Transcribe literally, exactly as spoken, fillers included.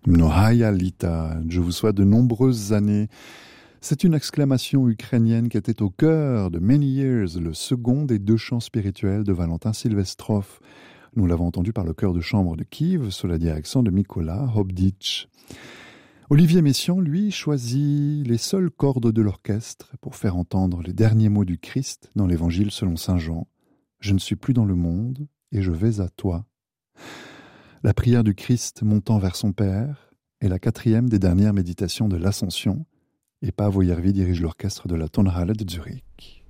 Mnohaya Lita, je vous souhaite de nombreuses années. C'est une exclamation ukrainienne qui était au cœur de Many Years, le second des deux chants spirituels de Valentin Silvestrov. Nous l'avons entendu par le chœur de chambre de Kiev sous la direction de Mikola Hobditch. Olivier Messiaen, lui, choisit les seules cordes de l'orchestre pour faire entendre les derniers mots du Christ dans l'Évangile selon saint Jean. « Je ne suis plus dans le monde et je vais à toi ». La prière du Christ montant vers son Père est la quatrième des dernières méditations de l'Ascension, et Paavo Järvi dirige l'orchestre de la Tonhalle de Zurich.